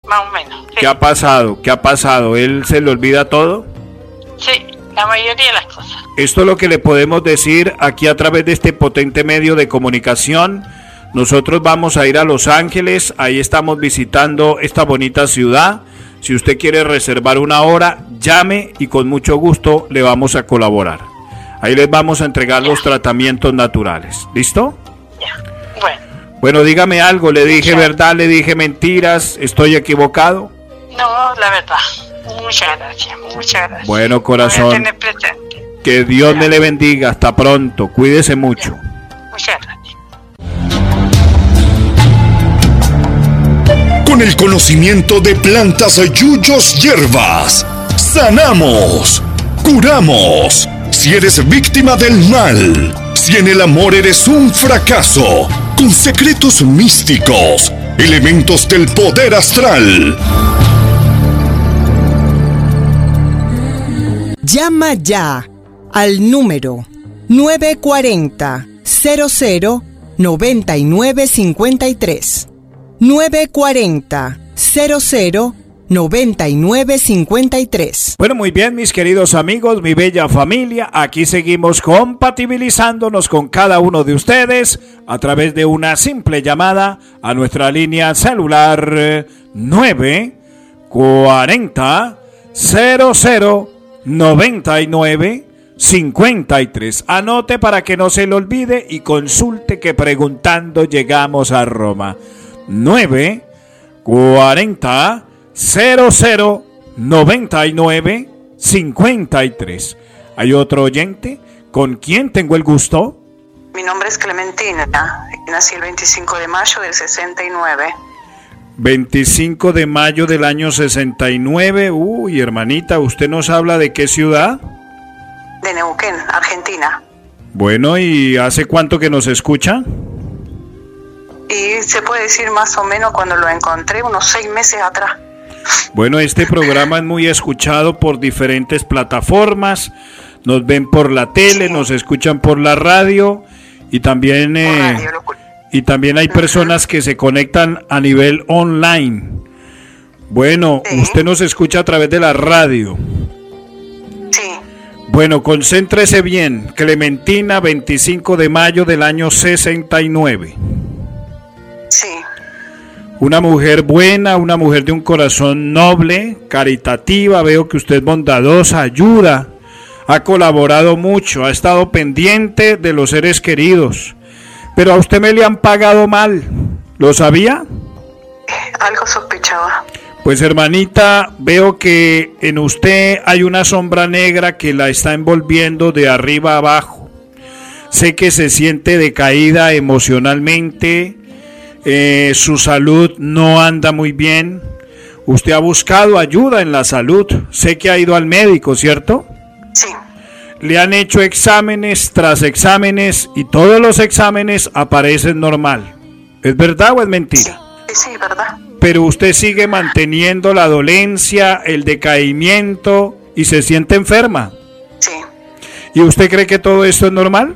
más o menos. Sí. ¿Qué ha pasado? ¿Qué ha pasado? ¿Él se le olvida todo? Sí, la mayoría de las cosas. Esto es lo que le podemos decir aquí a través de este potente medio de comunicación. Nosotros vamos a ir a Los Ángeles, ahí estamos visitando esta bonita ciudad. Si usted quiere reservar una hora, llame y con mucho gusto le vamos a colaborar. Ahí les vamos a entregar los tratamientos naturales. ¿Listo? Ya, bueno. Bueno, dígame algo, le dije verdad, le dije mentiras, ¿estoy equivocado? No, la verdad. Muchas gracias, muchas gracias. Bueno, corazón, voy a tener presente. Que Dios me le bendiga, hasta pronto, cuídese mucho. Muchas gracias. Con el conocimiento de plantas, yuyos, hierbas, sanamos, curamos. Si eres víctima del mal, si en el amor eres un fracaso, con secretos místicos, elementos del poder astral. Llama ya al número 940-00-9953. 940-00-9953. Bueno, muy bien, mis queridos amigos, mi bella familia, aquí seguimos compatibilizándonos con cada uno de ustedes a través de una simple llamada a nuestra línea celular 940-00-9953. Anote para que no se le olvide y consulte que preguntando llegamos a Roma. 940-00-9953. ¿Hay otro oyente? ¿Con quién tengo el gusto? Mi nombre es Clementina. Nací el 25 de mayo del 69. 25 de mayo del año 69. Uy, hermanita, ¿usted nos habla de qué ciudad? De Neuquén, Argentina. Bueno, ¿y hace cuánto que nos escucha? Y se puede decir más o menos cuando lo encontré, unos 6 meses atrás. Bueno, este programa es muy escuchado por diferentes plataformas. Nos ven por la tele, sí. Nos escuchan por la radio y también hay personas que se conectan a nivel online. Bueno, sí. Usted nos escucha a través de la radio. Sí. Bueno, concéntrese bien. Clementina, 25 de mayo del año 69. Sí. Una mujer buena, una mujer de un corazón noble, caritativa. Veo que usted es bondadosa, ayuda, ha colaborado mucho, ha estado pendiente de los seres queridos. Pero a usted me le han pagado mal. ¿Lo sabía? Algo sospechaba. Pues hermanita, veo que en usted hay una sombra negra que la está envolviendo de arriba a abajo. Sé que se siente decaída emocionalmente. Su salud no anda muy bien. Usted ha buscado ayuda en la salud. Sé que ha ido al médico, ¿cierto? Sí. Le han hecho exámenes tras exámenes y todos los exámenes aparecen normal. ¿Es verdad o es mentira? Sí, verdad. Pero usted sigue manteniendo la dolencia, el decaimiento y se siente enferma. Sí. ¿Y usted cree que todo esto es normal?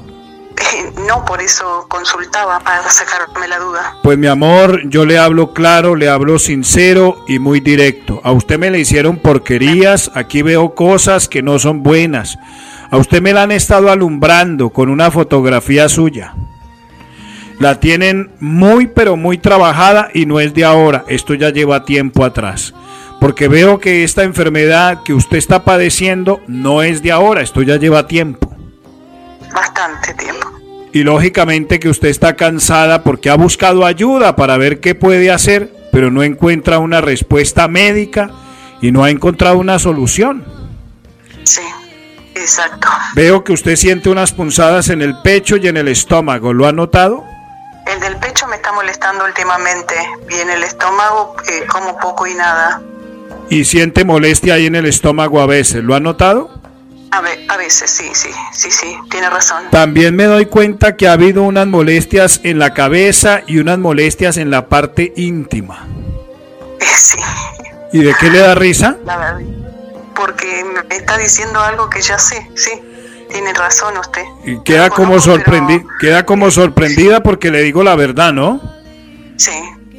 No, por eso consultaba para sacarme la duda. Pues mi amor, yo le hablo claro, le hablo sincero y muy directo. A usted me le hicieron porquerías, aquí veo cosas que no son buenas. A usted me la han estado alumbrando con una fotografía suya. La tienen muy pero muy trabajada y no es de ahora, esto ya lleva tiempo atrás. Porque veo que esta enfermedad que usted está padeciendo no es de ahora, esto ya lleva tiempo. Bastante tiempo. Y lógicamente que usted está cansada porque ha buscado ayuda para ver qué puede hacer, pero no encuentra una respuesta médica y no ha encontrado una solución. Sí, exacto. Veo que usted siente unas punzadas en el pecho y en el estómago, ¿lo ha notado? El del pecho me está molestando últimamente y en el estómago como poco y nada. Y siente molestia ahí en el estómago a veces, ¿lo ha notado? A veces, sí, tiene razón. También me doy cuenta que ha habido unas molestias en la cabeza y unas molestias en la parte íntima. Sí. ¿Y de qué le da risa? La verdad, porque me está diciendo algo que ya sé, sí. Tiene razón usted. Y queda como sorprendida porque le digo la verdad, ¿no? Sí.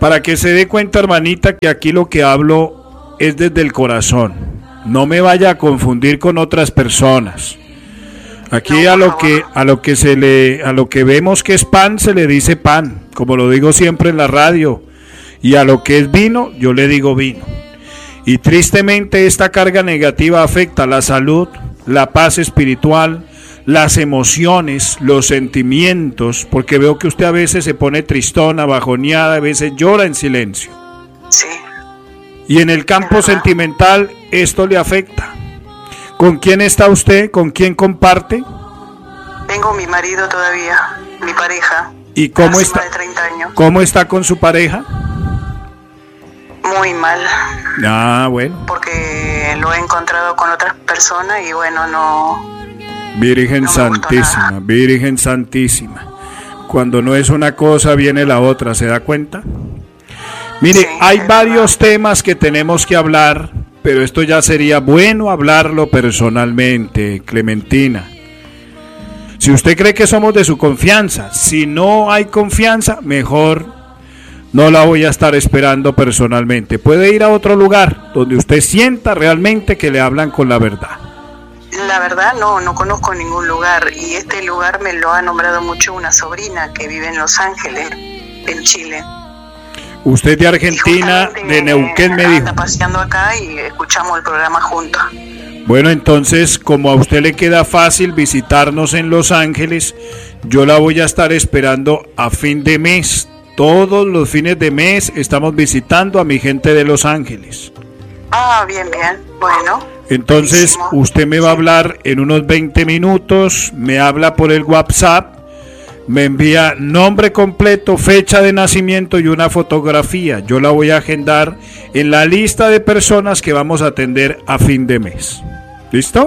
Para que se dé cuenta, hermanita, que aquí lo que hablo es desde el corazón. No me vaya a confundir con otras personas. Aquí a lo que vemos que es pan se le dice pan, como lo digo siempre en la radio, y a lo que es vino yo le digo vino. Y tristemente esta carga negativa afecta la salud, la paz espiritual, las emociones, los sentimientos, porque veo que usted a veces se pone tristona, bajoneada, a veces llora en silencio. Sí. Y en el campo sentimental esto le afecta. ¿Con quién está usted? ¿Con quién comparte? Tengo mi marido todavía, mi pareja. ¿Y cómo está? De 30 años. ¿Cómo está con su pareja? Muy mal. Ah, bueno. Porque lo he encontrado con otras personas y bueno, no... Virgen No me Santísima, Virgen Santísima. Cuando no es una cosa, viene la otra, ¿se da cuenta? Mire, Sí, hay es varios temas que tenemos que hablar, pero esto ya sería bueno hablarlo personalmente, Clementina. Si usted cree que somos de su confianza, si no hay confianza, mejor no la voy a estar esperando personalmente. Puede ir a otro lugar donde usted sienta realmente que le hablan con la verdad. La verdad no conozco ningún lugar y este lugar me lo ha nombrado mucho una sobrina que vive en Los Ángeles, en Chile. Usted de Argentina, de Neuquén me dijo. Anda paseando acá y escuchamos el programa juntos. Bueno, entonces, como a usted le queda fácil visitarnos en Los Ángeles, yo la voy a estar esperando a fin de mes. Todos los fines de mes estamos visitando a mi gente de Los Ángeles. Ah, bien, bueno. Entonces, Buenísimo. usted me va a hablar en unos 20 minutos, me habla por el WhatsApp, me envía nombre completo, fecha de nacimiento y una fotografía. Yo la voy a agendar en la lista de personas que vamos a atender a fin de mes. ¿Listo?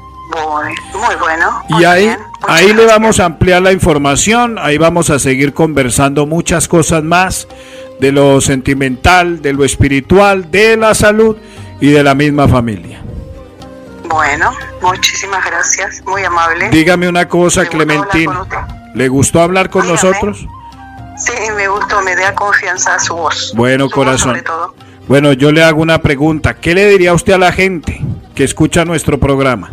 Muy bueno. Y Muy ahí, bien. Muchas ahí le gracias. vamos a ampliar la información, ahí vamos a seguir conversando muchas cosas más de lo sentimental, de lo espiritual, de la salud y de la misma familia. Bueno, muchísimas gracias, muy amable. Dígame una cosa, Me gustó hablar Clementina, con usted. ¿le gustó hablar con Dígame. nosotros? Sí, me gustó, me da confianza su voz. Bueno, Su voz corazón. sobre todo. Bueno, yo le hago una pregunta. ¿Qué le diría usted a la gente que escucha nuestro programa?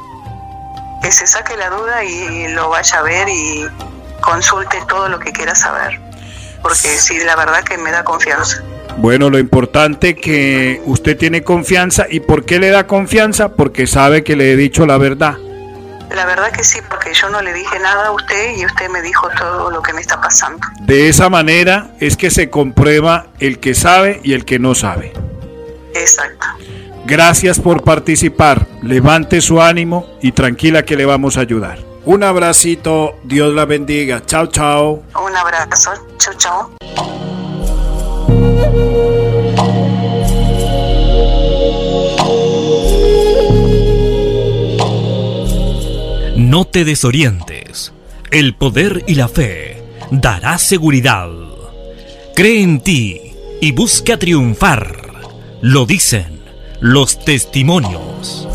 Que se saque la duda y lo vaya a ver y consulte todo lo que quiera saber. Porque sí, la verdad que me da confianza. Bueno, lo importante que usted tiene confianza. ¿Y por qué le da confianza? Porque sabe que le he dicho la verdad. La verdad que sí, porque yo no le dije nada a usted y usted me dijo todo lo que me está pasando. De esa manera es que se comprueba el que sabe y el que no sabe. Exacto. Gracias por participar. Levante su ánimo y tranquila que le vamos a ayudar. Un abracito. Dios la bendiga. Chao, chao. Un abrazo. Chau, chau. No te desorientes. El poder y la fe dará seguridad. Cree en ti y busca triunfar. Lo dicen los testimonios.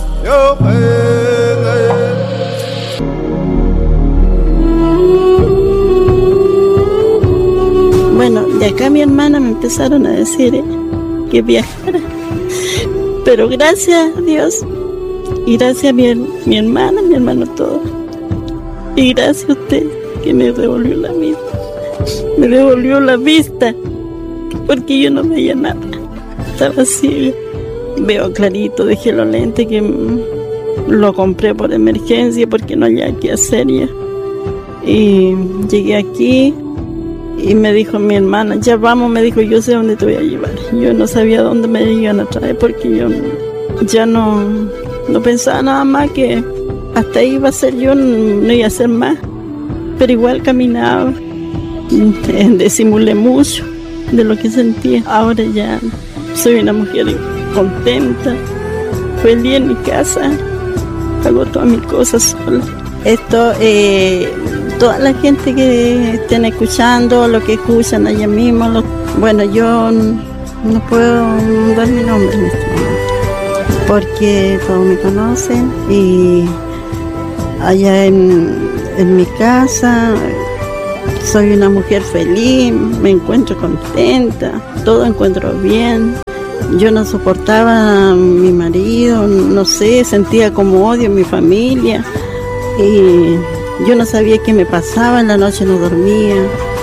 Bueno, de acá mi hermana me empezaron a decir que viajara. Pero gracias a Dios y gracias a mi hermana, mi hermano, todo. Y gracias a usted que me devolvió la vida. Me devolvió la vista. Porque yo no veía nada. Estaba ciega. Veo clarito, dejé los lentes que lo compré por emergencia porque no había qué hacer ya. Y llegué aquí y me dijo mi hermana, ya vamos, me dijo, yo sé dónde te voy a llevar. Yo no sabía dónde me iban a traer porque yo ya no pensaba nada más que hasta ahí iba a ser yo, no iba a ser más. Pero igual caminaba, disimulé mucho de lo que sentía. Ahora ya soy una mujer contenta, feliz en mi casa, hago todas mis cosas sola. Esto, toda la gente que estén escuchando, lo que escuchan allá mismo, bueno, yo no puedo dar mi nombre en este momento, porque todos me conocen y allá en mi casa Soy una mujer feliz, me encuentro contenta, todo encuentro bien. Yo no soportaba a mi marido, no sé, sentía como odio en mi familia y yo no sabía qué me pasaba, en la noche no dormía,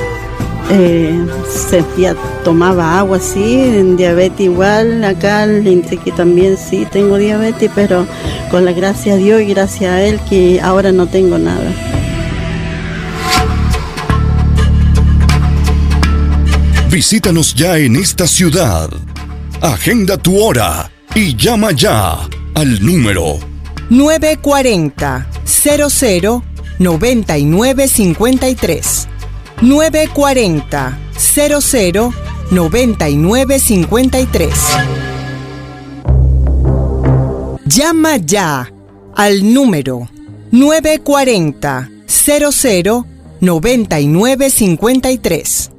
tomaba agua así, diabetes igual, acá le dice que también sí tengo diabetes, pero con la gracia de Dios y gracias a Él que ahora no tengo nada. Visítanos ya en esta ciudad. Agenda tu hora y llama ya al número 940-00-9953. 940-00-9953. Llama ya al número 940-00-9953.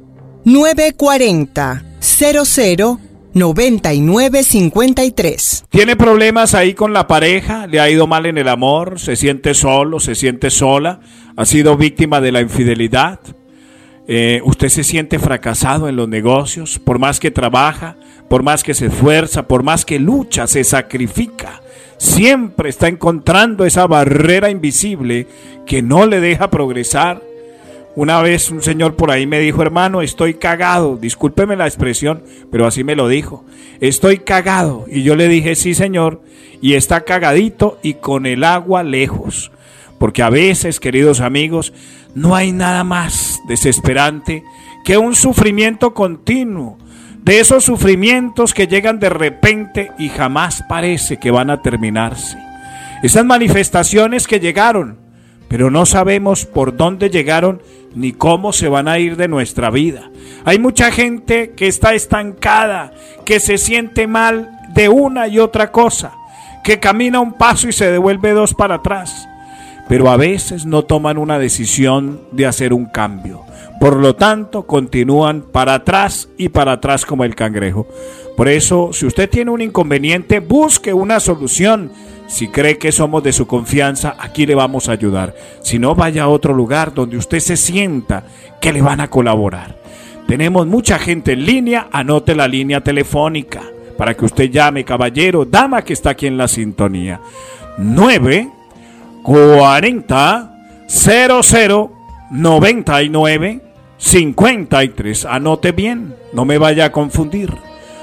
940-00-9953. ¿Tiene problemas ahí con la pareja? ¿Le ha ido mal en el amor? ¿Se siente solo? ¿Se siente sola? ¿Ha sido víctima de la infidelidad? ¿Usted se siente fracasado en los negocios? Por más que trabaja, por más que se esfuerza, por más que lucha, se sacrifica, siempre está encontrando esa barrera invisible que no le deja progresar. Una vez un señor por ahí me dijo: hermano, estoy cagado, discúlpeme la expresión, pero así me lo dijo, estoy cagado. Y yo le dije: sí, señor, y está cagadito y con el agua lejos. Porque a veces, queridos amigos, no hay nada más desesperante que un sufrimiento continuo, de esos sufrimientos que llegan de repente y jamás parece que van a terminarse. Esas manifestaciones que llegaron, pero no sabemos por dónde llegaron ni cómo se van a ir de nuestra vida. Hay mucha gente que está estancada, que se siente mal de una y otra cosa, que camina un paso y se devuelve dos para atrás, pero a veces no toman una decisión de hacer un cambio. Por lo tanto, continúan para atrás y para atrás como el cangrejo. Por eso, si usted tiene un inconveniente, busque una solución. Si cree que somos de su confianza, aquí le vamos a ayudar. Si no, vaya a otro lugar donde usted se sienta que le van a colaborar. Tenemos mucha gente en línea. Anote la línea telefónica para que usted llame, caballero, dama que está aquí en la sintonía. 940-00-9953. Anote bien, no me vaya a confundir.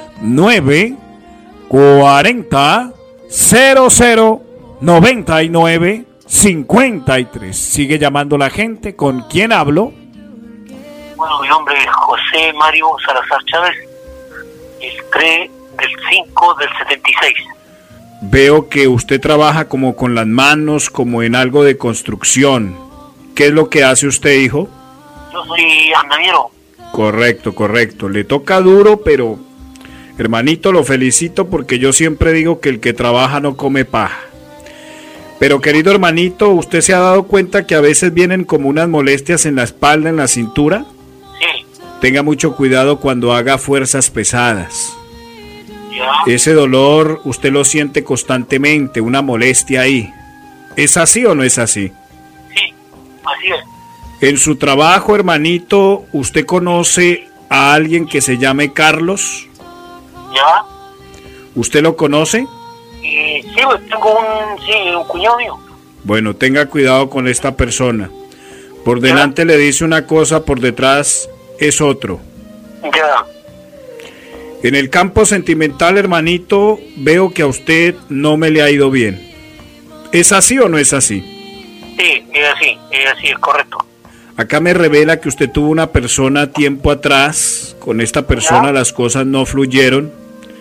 940-00-9953. Sigue llamando la gente. ¿Con quién hablo? Bueno, mi nombre es José Mario Salazar Chávez, el 3 del 5 del 76. Veo que usted trabaja como con las manos, como en algo de construcción. ¿Qué es lo que hace usted, hijo? Yo soy andamiero. Correcto, correcto. Le toca duro, pero hermanito, lo felicito porque yo siempre digo que el que trabaja no come paja. Pero querido hermanito, ¿usted se ha dado cuenta que a veces vienen como unas molestias en la espalda, en la cintura? Sí. Tenga mucho cuidado cuando haga fuerzas pesadas. Ya. Ese dolor usted lo siente constantemente, una molestia ahí. ¿Es así o no es así? Sí, así es. En su trabajo, hermanito, ¿usted conoce a alguien que se llame Carlos? Ya. ¿Usted lo conoce? Sí, pues tengo un cuñado mío. Bueno, tenga cuidado con esta persona. Por delante le dice una cosa, por detrás es otro. Ya. En el campo sentimental, hermanito, veo que a usted no me le ha ido bien. ¿Es así o no es así? Sí, es así, es correcto. Acá me revela que usted tuvo una persona tiempo atrás, con esta persona las cosas no fluyeron,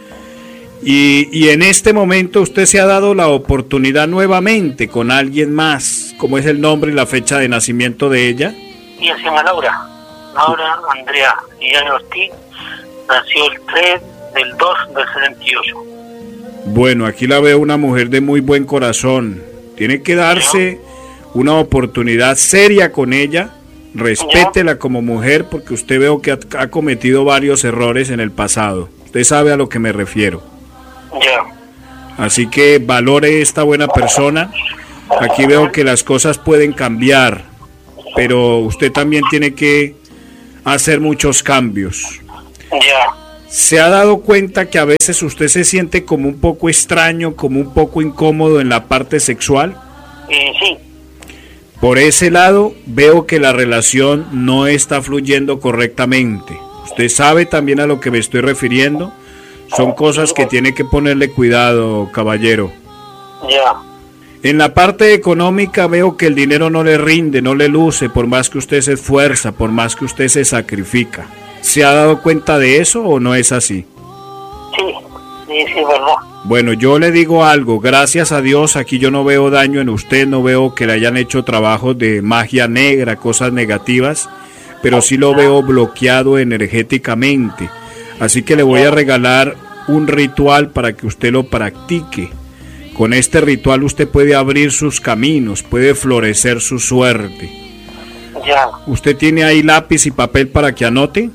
y en este momento usted se ha dado la oportunidad nuevamente con alguien más. ¿Cómo es el nombre y la fecha de nacimiento de ella? Ella se llama Laura Andrea Illano Ortiz, nació el 3 del 2 del 78. Bueno, aquí la veo una mujer de muy buen corazón. Tiene que darse una oportunidad seria con ella. Respétela como mujer, porque usted veo que ha cometido varios errores en el pasado. Usted sabe a lo que me refiero. Ya. Así que valore esta buena persona. Aquí veo que las cosas pueden cambiar. pero usted también tiene que hacer muchos cambios. Ya. ¿Se ha dado cuenta que a veces usted se siente como un poco extraño, como un poco incómodo en la parte sexual? Sí. Por ese lado, veo que la relación no está fluyendo correctamente. Usted sabe también a lo que me estoy refiriendo. Son cosas que tiene que ponerle cuidado, caballero. Ya. En la parte económica veo que el dinero no le rinde, no le luce, por más que usted se esfuerza, por más que usted se sacrifica. ¿Se ha dado cuenta de eso o no es así? Sí, es verdad. Bueno, yo le digo algo, gracias a Dios aquí yo no veo daño en usted, no veo que le hayan hecho trabajos de magia negra, cosas negativas, pero sí lo veo bloqueado energéticamente. Así que le voy a regalar un ritual para que usted lo practique. Con este ritual usted puede abrir sus caminos, puede florecer su suerte. Ya. ¿Usted tiene ahí lápiz y papel para que anote?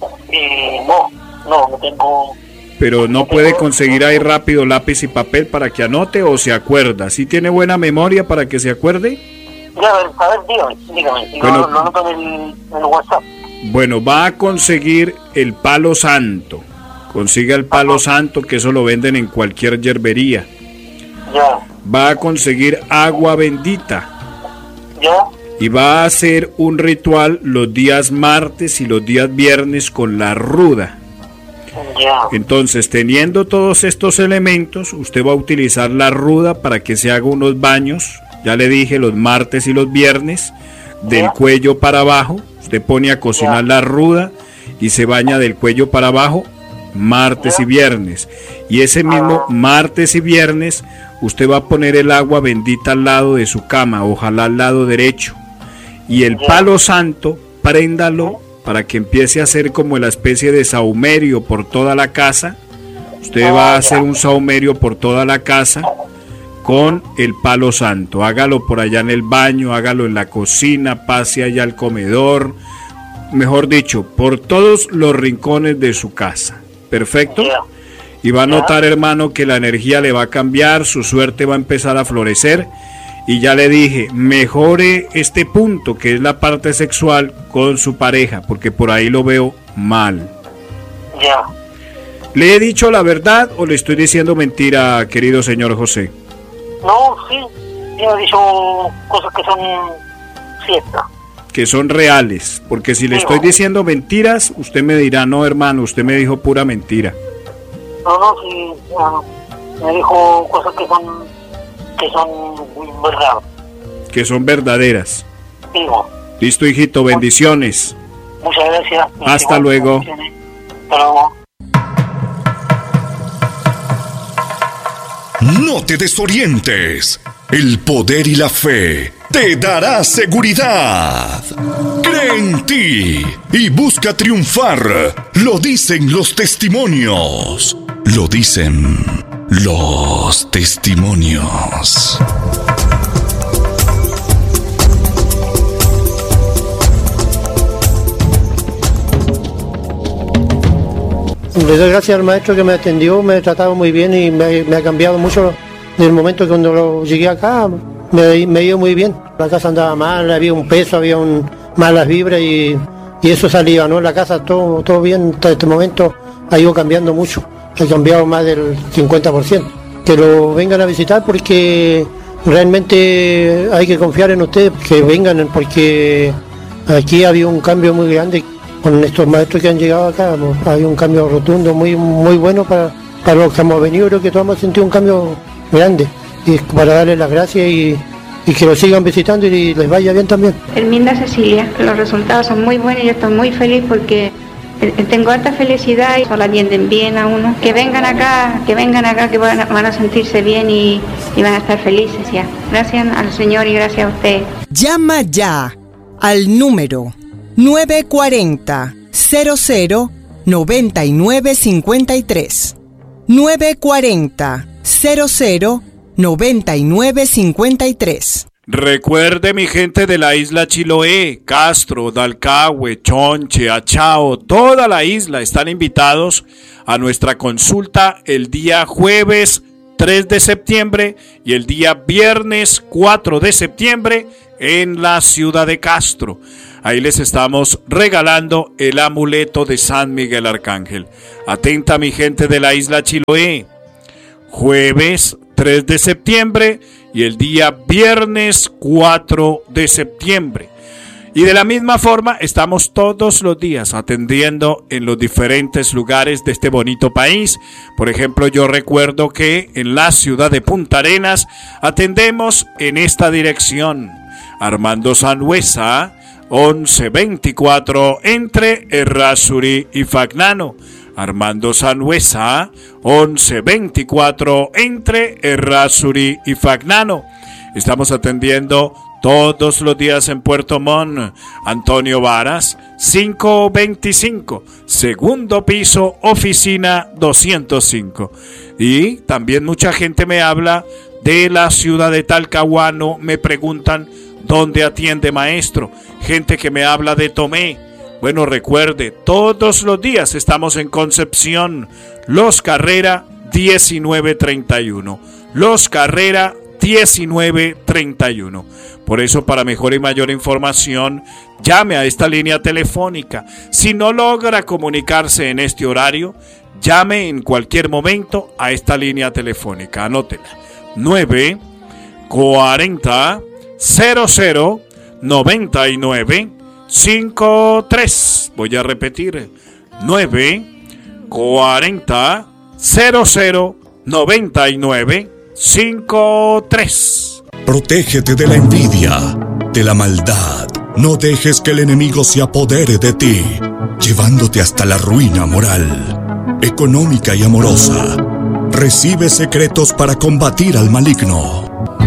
No tengo. Pero no puede conseguir ahí rápido lápiz y papel para que anote o se acuerda. ¿Sí tiene buena memoria para que se acuerde? Ya, a ver, dígame. Bueno, lo anoto en el WhatsApp. Bueno, va a conseguir el palo santo. Consiga el palo santo, que eso lo venden en cualquier yerbería. Ya. Va a conseguir agua bendita. Ya. Y va a hacer un ritual los días martes y los días viernes con la ruda. Ya. Entonces, teniendo todos estos elementos, usted va a utilizar la ruda para que se haga unos baños. Ya le dije, los martes y los viernes, del cuello para abajo. Usted pone a cocinar la ruda y se baña del cuello para abajo, martes y viernes. Y ese mismo martes y viernes, usted va a poner el agua bendita al lado de su cama, ojalá al lado derecho. Y el palo santo, préndalo para que empiece a hacer como la especie de sahumerio por toda la casa. Usted va a hacer un sahumerio por toda la casa con el palo santo. Hágalo por allá en el baño, hágalo en la cocina, pase allá al comedor, mejor dicho, por todos los rincones de su casa. ¿Perfecto? Y va a notar, hermano, que la energía le va a cambiar, su suerte va a empezar a florecer. Y ya le dije, mejore este punto, que es la parte sexual, con su pareja, porque por ahí lo veo mal. Ya. ¿Le he dicho la verdad o le estoy diciendo mentira, querido señor José? No, sí. Me ha dicho cosas que son ciertas. Que son reales, porque si le estoy diciendo mentiras, usted me dirá, no, hermano, usted me dijo pura mentira. No, sí. Me dijo cosas que son verdad. Que son verdaderas. Digo. Listo, hijito, bendiciones. Muchas gracias. Hasta luego. Hasta luego. No te desorientes. El poder y la fe te dará seguridad. Cree en ti y busca triunfar. Lo dicen los testimonios. Lo dicen los testimonios. Le doy gracias al maestro que me atendió, me ha tratado muy bien y me ha cambiado mucho. Desde el momento cuando llegué acá, me ha ido muy bien. La casa andaba mal, había un peso, había malas vibras y eso salía, ¿no? La casa todo bien, hasta este momento ha ido cambiando mucho. Ha cambiado más del 50%. Que lo vengan a visitar porque realmente hay que confiar en ustedes, que vengan porque aquí había un cambio muy grande. Con estos maestros que han llegado acá, hay un cambio rotundo, muy bueno para los que hemos venido. Creo que todos hemos sentido un cambio grande. Y para darles las gracias y que lo sigan visitando y les vaya bien también. Herminda Cecilia, los resultados son muy buenos y yo estoy muy feliz porque tengo harta felicidad y solo atienden bien a uno. Que vengan acá, que van a sentirse bien y van a estar felices ya. Gracias al Señor y gracias a usted. Llama ya al número 940 00 9953. 940 00 9953. Recuerde, mi gente de la isla Chiloé, Castro, Dalcahue, Chonche, Achao, toda la isla están invitados a nuestra consulta el día jueves 3 de septiembre y el día viernes 4 de septiembre en la ciudad de Castro. Ahí les estamos regalando el amuleto de San Miguel Arcángel. Atenta mi gente de la isla Chiloé. Jueves 3 de septiembre y el día viernes 4 de septiembre. Y de la misma forma estamos todos los días atendiendo en los diferentes lugares de este bonito país. Por ejemplo, yo recuerdo que en la ciudad de Punta Arenas atendemos en esta dirección. Armando Sangüesa, 1124 entre Errázuri y Fagnano. Armando Sangüesa, 1124 entre Errázuri y Fagnano. Estamos atendiendo todos los días en Puerto Montt. Antonio Varas, 525, segundo piso, oficina 205. Y también mucha gente me habla de la ciudad de Talcahuano, me preguntan dónde atiende maestro. Gente que me habla de Tomé. Bueno, recuerde, todos los días estamos en Concepción, Los Carrera 1931. Los Carrera 1931. Por eso, para mejor y mayor información, llame a esta línea telefónica. Si no logra comunicarse en este horario, llame en cualquier momento a esta línea telefónica. Anótela: 940 00 99 53. Voy a repetir: 940 00 99 53. Protégete de la envidia, de la maldad. No dejes que el enemigo se apodere de ti, llevándote hasta la ruina moral, económica y amorosa. Recibe secretos para combatir al maligno.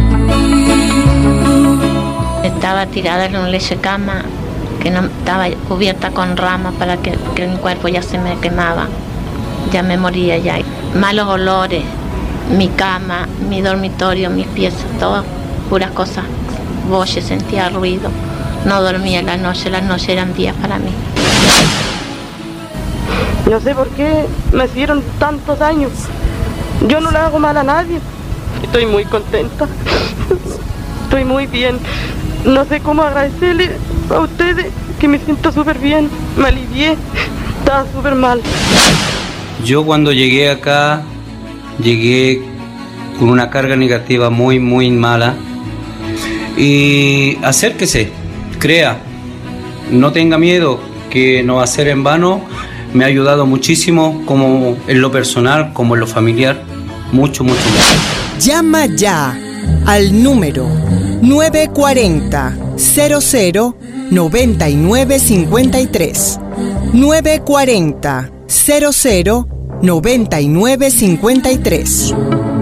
Estaba tirada en una leche cama que no estaba cubierta con ramas para que mi cuerpo ya se me quemaba. Ya me moría ya. Malos olores, mi cama, mi dormitorio, mis piezas, todo puras cosas. Voces, sentía ruido. No dormía las noches eran días para mí. No sé por qué me hicieron tanto daño. Yo no le hago mal a nadie. Estoy muy contenta. Estoy muy bien. No sé cómo agradecerle a ustedes, que me siento súper bien. Me alivié. Estaba súper mal. Yo cuando llegué acá, llegué con una carga negativa muy, muy mala. Y acérquese, crea, no tenga miedo, que no va a ser en vano. Me ha ayudado muchísimo, como en lo personal, como en lo familiar. Mucho, mucho más. Llama ya al número 940 00 99 53. 940 00 99 53.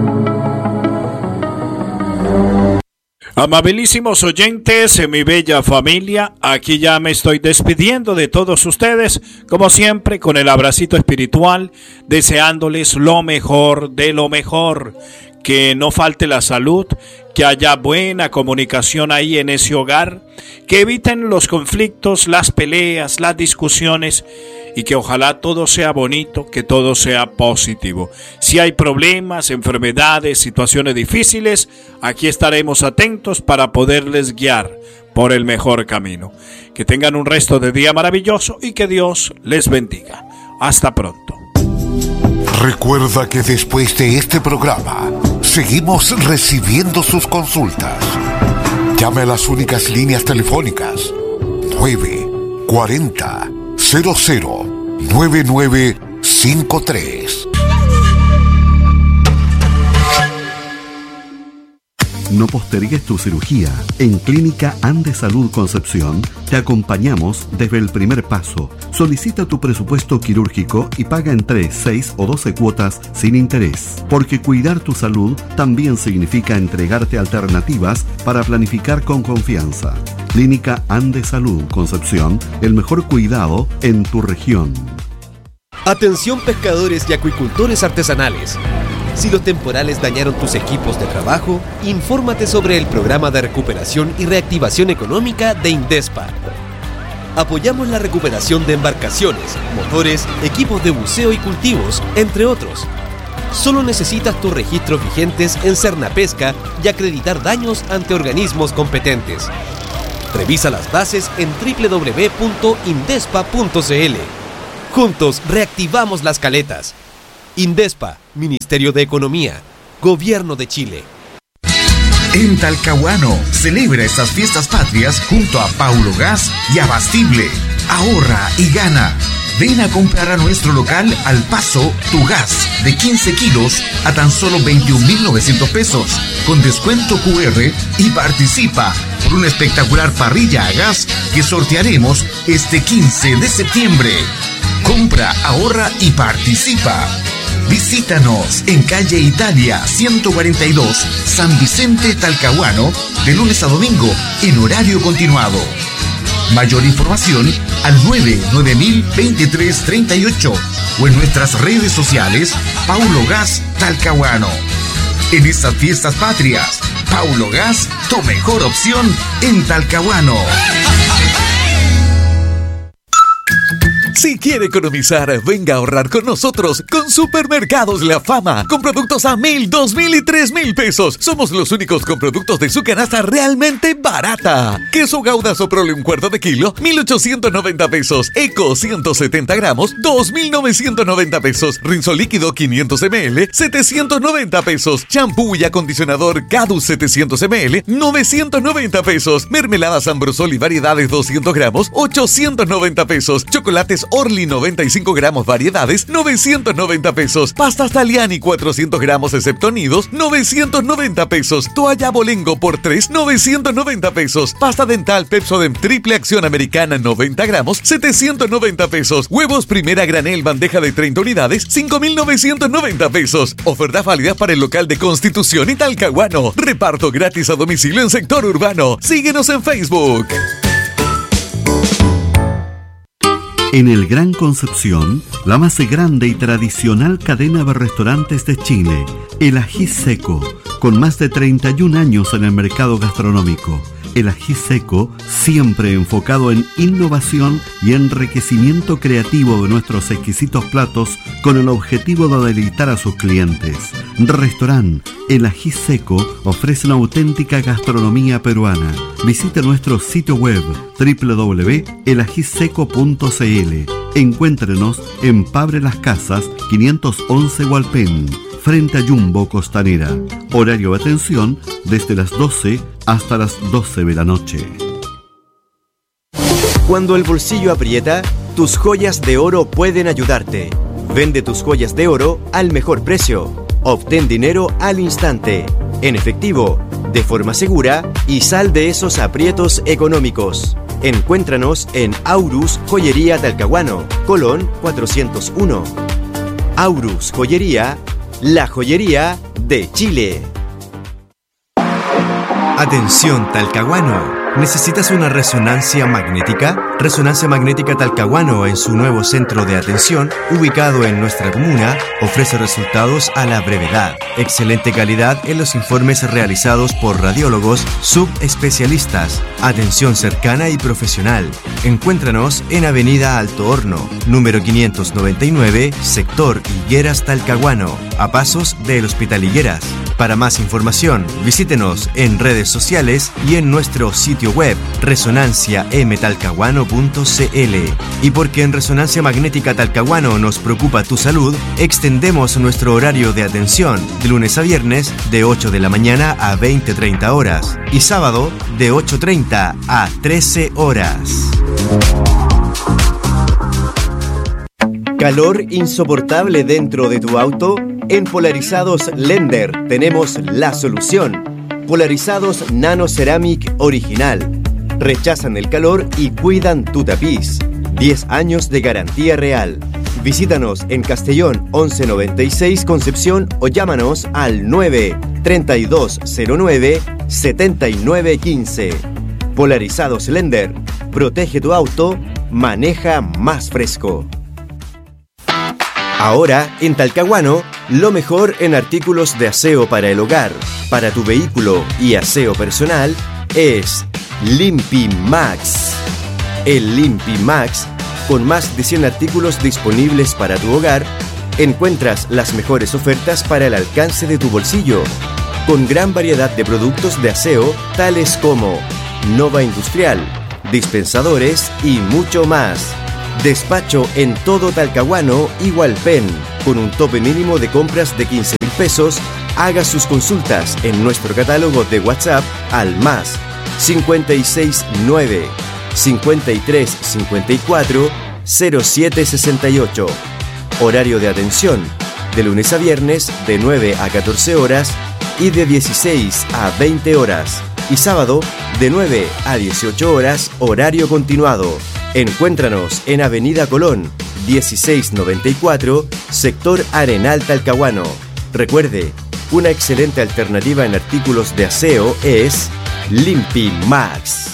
Amabilísimos oyentes, mi bella familia, aquí ya me estoy despidiendo de todos ustedes, como siempre, con el abracito espiritual, deseándoles lo mejor de lo mejor, que no falte la salud, que haya buena comunicación ahí en ese hogar, que eviten los conflictos, las peleas, las discusiones, y que ojalá todo sea bonito, que todo sea positivo. Si hay problemas, enfermedades, situaciones difíciles, aquí estaremos atentos para poderles guiar por el mejor camino. Que tengan un resto de día maravilloso y que Dios les bendiga. Hasta pronto. Recuerda que después de este programa seguimos recibiendo sus consultas. Llame a las únicas líneas telefónicas 940 00 9953. No postergues tu cirugía. En Clínica Andes Salud Concepción te acompañamos desde el primer paso. Solicita tu presupuesto quirúrgico y paga en 3, 6 o 12 cuotas sin interés. Porque cuidar tu salud también significa entregarte alternativas para planificar con confianza. Clínica Andes Salud Concepción, el mejor cuidado en tu región. Atención pescadores y acuicultores artesanales. Si los temporales dañaron tus equipos de trabajo, infórmate sobre el programa de recuperación y reactivación económica de Indespa. Apoyamos la recuperación de embarcaciones, motores, equipos de buceo y cultivos, entre otros. Solo necesitas tus registros vigentes en Cernapesca y acreditar daños ante organismos competentes. Revisa las bases en www.indespa.cl. Juntos reactivamos las caletas. Indespa, Ministerio de Economía, Gobierno de Chile. En Talcahuano, celebra estas fiestas patrias junto a Paulo Gas y Abastible. Ahorra y gana. Ven a comprar a nuestro local Al Paso tu gas de 15 kilos a tan solo 21.900 pesos, con descuento QR, y participa por una espectacular parrilla a gas que sortearemos este 15 de septiembre. Compra, ahorra y participa. Visítanos en calle Italia 142, San Vicente, Talcahuano, de lunes a domingo en horario continuado. Mayor información al 99000-2338 o en nuestras redes sociales Paulo Gas Talcahuano. En estas fiestas patrias, Paulo Gas, tu mejor opción en Talcahuano. Si quiere economizar, venga a ahorrar con nosotros con Supermercados La Fama, con productos a 1.000, 2.000 y 3.000 pesos. Somos los únicos con productos de su canasta realmente barata. Queso Gouda Soprole un cuarto de kilo, 1.890 pesos. Eco 170 gramos, 2.990 pesos. Rinzo líquido 500 ml, 790 pesos. Champú y acondicionador Cadus 700 ml, 990 pesos. Mermeladas Ambrosol y variedades 200 gramos, 890 pesos. Chocolates Orly 95 gramos variedades, 990 pesos. Pastas Taliani 400 gramos excepto nidos, 990 pesos. Toalla Bolengo por 3, 990 pesos. Pasta dental Pepsodent triple acción americana 90 gramos, 790 pesos. Huevos primera granel bandeja de 30 unidades, 5.990 pesos. Ofertas válidas para el local de Constitución y Talcahuano. Reparto gratis a domicilio en sector urbano. Síguenos en Facebook. En el Gran Concepción, la más grande y tradicional cadena de restaurantes de Chile, El Ají Seco, con más de 31 años en el mercado gastronómico. El Ají Seco, siempre enfocado en innovación y enriquecimiento creativo de nuestros exquisitos platos con el objetivo de deleitar a sus clientes. Restaurante El Ají Seco ofrece una auténtica gastronomía peruana. Visite nuestro sitio web www.elajiseco.cl. Encuéntrenos en Pabre Las Casas 511 Hualpén, frente a Jumbo Costanera. Horario de atención desde las 12 hasta las 12 de la noche. Cuando el bolsillo aprieta, tus joyas de oro pueden ayudarte. Vende tus joyas de oro al mejor precio. Obtén dinero al instante, en efectivo, de forma segura y sal de esos aprietos económicos. Encuéntranos en Aurus Joyería Talcahuano, Colón 401. Aurus Joyería, la joyería de Chile. Atención Talcahuano. ¿Necesitas una resonancia magnética? Resonancia Magnética Talcahuano, en su nuevo centro de atención, ubicado en nuestra comuna, ofrece resultados a la brevedad. Excelente calidad en los informes realizados por radiólogos subespecialistas. Atención cercana y profesional. Encuéntranos en Avenida Alto Horno, número 599, sector Higueras Talcahuano, a pasos del Hospital Higueras. Para más información, visítenos en redes sociales y en nuestro sitio web resonanciamtalcahuano.cl. Y porque en Resonancia Magnética Talcahuano nos preocupa tu salud, extendemos nuestro horario de atención de lunes a viernes de 8 de la mañana a 20:30 horas y sábado de 8:30 a 13 horas. ¿Calor insoportable dentro de tu auto? En Polarizados Lender tenemos la solución. Polarizados Nano Ceramic Original. Rechazan el calor y cuidan tu tapiz. 10 años de garantía real. Visítanos en Castellón 1196 Concepción o llámanos al 9-3209-7915. Polarizados Lender. Protege tu auto, maneja más fresco. Ahora, en Talcahuano, lo mejor en artículos de aseo para el hogar, para tu vehículo y aseo personal es LimpiMax. El LimpiMax, con más de 100 artículos disponibles para tu hogar, encuentras las mejores ofertas para el alcance de tu bolsillo, con gran variedad de productos de aseo tales como Nova Industrial, dispensadores y mucho más. Despacho en todo Talcahuano y Hualpén, con un tope mínimo de compras de 15.000 pesos. Haga sus consultas en nuestro catálogo de WhatsApp al más 569 53 54 07 68. Horario de atención de lunes a viernes de 9 a 14 horas y de 16 a 20 horas. Y sábado de 9 a 18 horas, horario continuado. Encuéntranos en Avenida Colón, 1694, sector Arenal Talcahuano. Recuerde, una excelente alternativa en artículos de aseo es Limpi Max.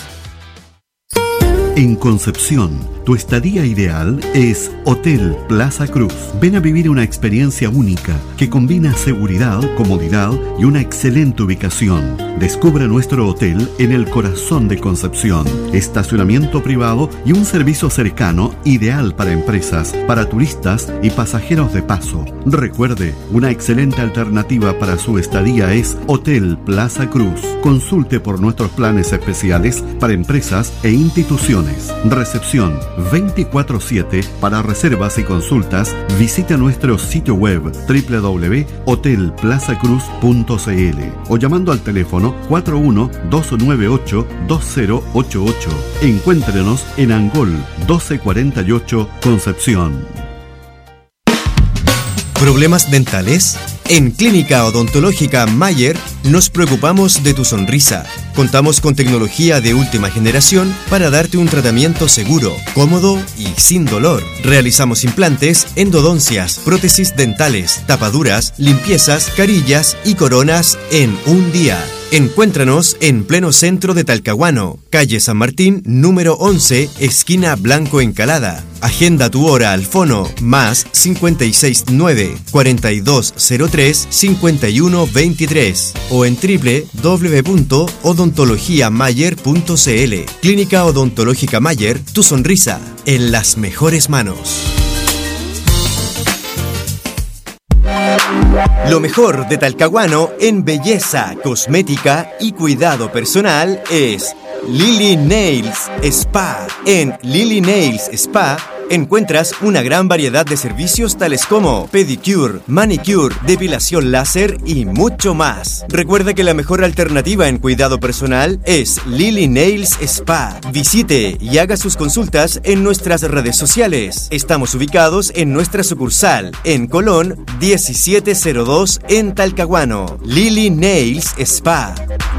En Concepción, tu estadía ideal es Hotel Plaza Cruz. Ven a vivir una experiencia única que combina seguridad, comodidad y una excelente ubicación. Descubra nuestro hotel en el corazón de Concepción. Estacionamiento privado y un servicio cercano ideal para empresas, para turistas y pasajeros de paso. Recuerde, una excelente alternativa para su estadía es Hotel Plaza Cruz. Consulte por nuestros planes especiales para empresas e instituciones. Recepción 24/7 para reservas y consultas. Visita nuestro sitio web www.hotelplazacruz.cl o llamando al teléfono 41-298-2088. Encuéntrenos en Angol 1248, Concepción. ¿Problemas dentales? En Clínica Odontológica Mayer nos preocupamos de tu sonrisa. Contamos con tecnología de última generación para darte un tratamiento seguro, cómodo y sin dolor. Realizamos implantes, endodoncias, prótesis dentales, tapaduras, limpiezas, carillas y coronas en un día. Encuéntranos en pleno centro de Talcahuano, calle San Martín, número 11, esquina Blanco Encalada. Agenda tu hora al fono más 569-4203-5123 o en www.odontologiamayer.cl. Clínica Odontológica Mayer, tu sonrisa en las mejores manos. Lo mejor de Talcahuano en belleza, cosmética y cuidado personal es Lily Nails Spa. En Lily Nails Spa encuentras una gran variedad de servicios tales como pedicure, manicure, depilación láser y mucho más. Recuerda que la mejor alternativa en cuidado personal es Lily Nails Spa. Visite y haga sus consultas en nuestras redes sociales. Estamos ubicados en nuestra sucursal en Colón 1702 en Talcahuano. Lily Nails Spa.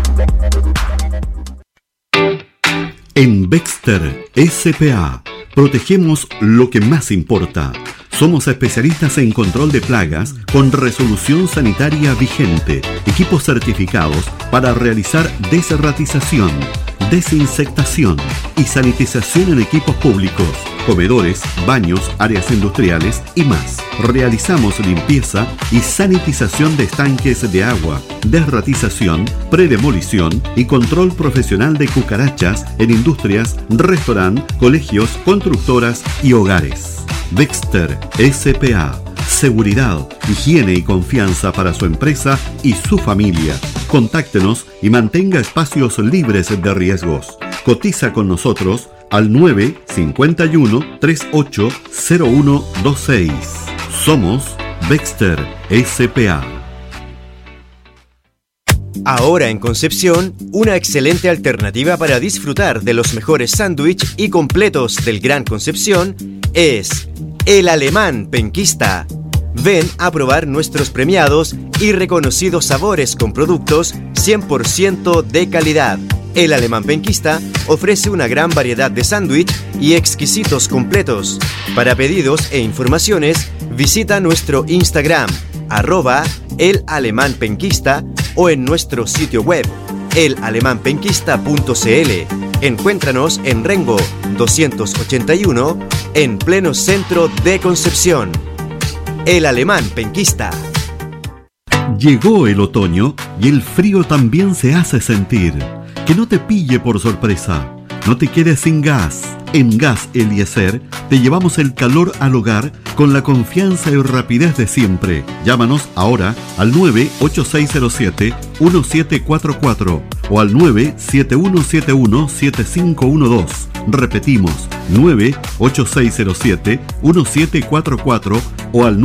En Baxter S.p.A. protegemos lo que más importa. Somos especialistas en control de plagas con resolución sanitaria vigente, equipos certificados para realizar desratización, desinsectación y sanitización en equipos públicos, comedores, baños, áreas industriales y más. Realizamos limpieza y sanitización de estanques de agua, desratización, predemolición y control profesional de cucarachas en industrias, restaurantes, colegios, constructoras y hogares. Baxter S.p.A. Seguridad, higiene y confianza para su empresa y su familia. Contáctenos y mantenga espacios libres de riesgos. Cotiza con nosotros al 951-380126. Somos Baxter S.p.A. Ahora en Concepción, una excelente alternativa para disfrutar de los mejores sándwiches y completos del Gran Concepción es El Alemán Penquista. Ven a probar nuestros premiados y reconocidos sabores con productos 100% de calidad. El Alemán Penquista ofrece una gran variedad de sándwich y exquisitos completos. Para pedidos e informaciones, visita nuestro Instagram, @elalemánpenquista o en nuestro sitio web, elalemanpenquista.cl. Encuéntranos en Rengo 281, en pleno centro de Concepción. El Alemán Penquista. Llegó el otoño y el frío también se hace sentir. Que no te pille por sorpresa. No te quedes sin gas. En Gas Eliezer te llevamos el calor al hogar con la confianza y rapidez de siempre. Llámanos ahora al 98607-1744 o al 97171-7512. Repetimos, 98607-1744 o al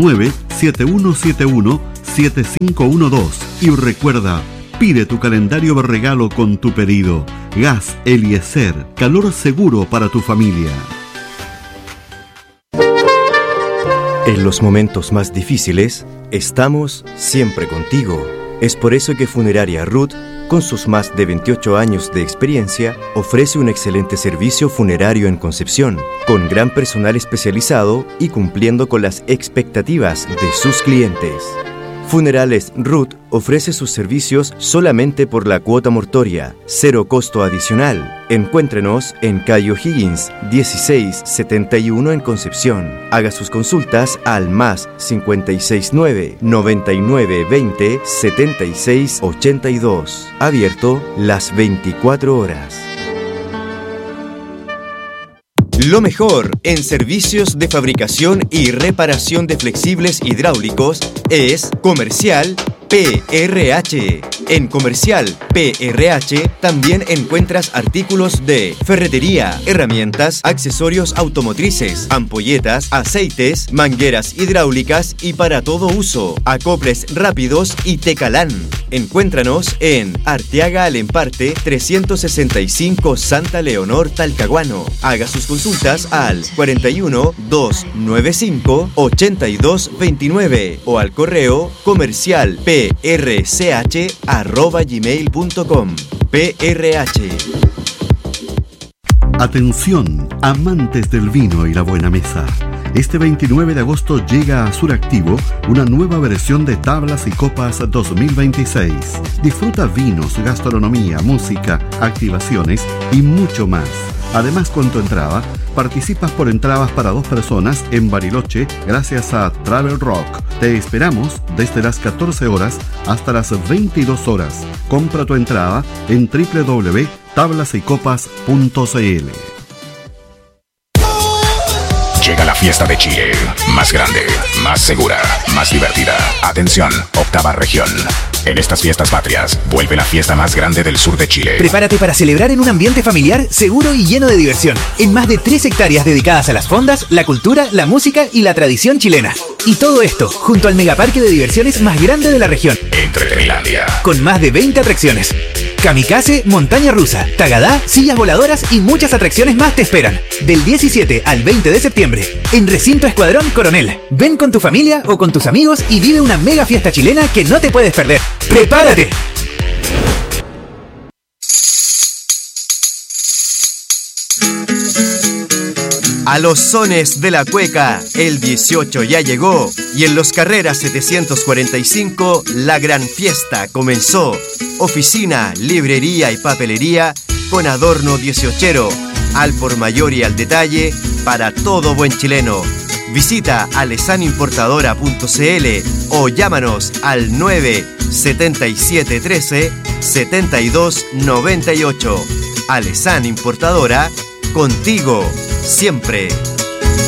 97171-7512. Y recuerda, pide tu calendario de regalo con tu pedido. Gas Eliezer, calor seguro para tu familia. En los momentos más difíciles, estamos siempre contigo. Es por eso que Funeraria Ruth, con sus más de 28 años de experiencia, ofrece un excelente servicio funerario en Concepción, con gran personal especializado y cumpliendo con las expectativas de sus clientes. Funerales Ruth ofrece sus servicios solamente por la cuota mortoria, cero costo adicional. Encuéntrenos en calle O'Higgins, 1671 en Concepción. Haga sus consultas al más 569 99 20 76 82. Abierto las 24 horas. Lo mejor en servicios de fabricación y reparación de flexibles hidráulicos es Comercial PRH. En Comercial PRH también encuentras artículos de ferretería, herramientas, accesorios automotrices, ampolletas, aceites, mangueras hidráulicas y para todo uso, acoples rápidos y Tecalán. Encuéntranos en Arteaga Alemparte 365 Santa Leonor, Talcahuano. Haga sus consultas al 41 295 82 29 o al correo comercial prch@gmail.com. PRH. Atención, amantes del vino y la buena mesa. Este 29 de agosto llega a Suractivo una nueva versión de Tablas y Copas 2026. Disfruta vinos, gastronomía, música, activaciones y mucho más. Además, con tu entrada, participas por entradas para 2 personas en Bariloche gracias a Travel Rock. Te esperamos desde las 14 horas hasta las 22 horas. Compra tu entrada en www.tablasycopas.cl. Llega la fiesta de Chile, más grande, más segura, más divertida. Atención, octava región. En estas fiestas patrias, vuelve la fiesta más grande del sur de Chile. Prepárate para celebrar en un ambiente familiar, seguro y lleno de diversión. En más de 3 hectáreas dedicadas a las fondas, la cultura, la música y la tradición chilena. Y todo esto, junto al megaparque de diversiones más grande de la región. Entretenlandia. Con más de 20 atracciones. Kamikaze, montaña rusa, tagadá, sillas voladoras y muchas atracciones más te esperan. Del 17 al 20 de septiembre, en Recinto Escuadrón Coronel. Ven con tu familia o con tus amigos y vive una mega fiesta chilena que no te puedes perder. ¡Prepárate! A los sones de la cueca, el 18 ya llegó y en Los Carreras 745 la gran fiesta comenzó. Oficina, librería y papelería con adorno 18ero, al por mayor y al detalle para todo buen chileno. Visita alesanimportadora.cl o llámanos al 97713 7298. Alesan Importadora, contigo siempre.